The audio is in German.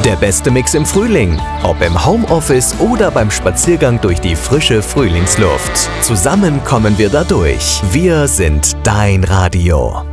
Der beste Mix im Frühling. Ob im Homeoffice oder beim Spaziergang durch die frische Frühlingsluft. Zusammen kommen wir da durch. Wir sind dein Radio.